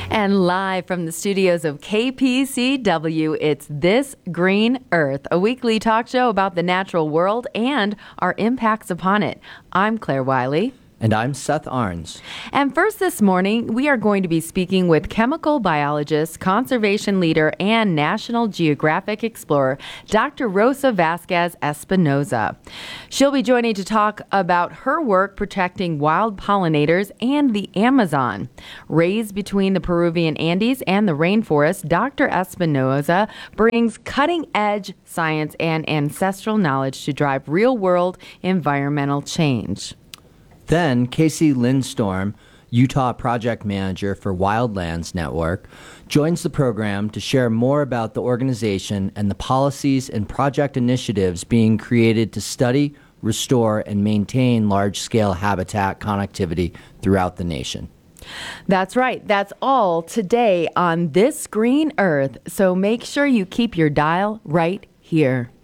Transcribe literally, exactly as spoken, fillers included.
And live from the studios of K P C W, it's This Green Earth, a weekly talk show about the natural world and our impacts upon it. I'm Claire Wiley. And I'm Seth Arns. And first this morning, we are going to be speaking with chemical biologist, conservation leader, and National Geographic explorer, Doctor Rosa Vasquez Espinoza. She'll be joining to talk about her work protecting wild pollinators and the Amazon. Raised between the Peruvian Andes and the rainforest, Doctor Espinoza brings cutting-edge science and ancestral knowledge to drive real-world environmental change. Then, Casey Lindstorm, Utah Project Manager for Wildlands Network, joins the program to share more about the organization and the policies and project initiatives being created to study, restore, and maintain large-scale habitat connectivity throughout the nation. That's right. That's all today on This Green Earth. So make sure you keep your dial right here.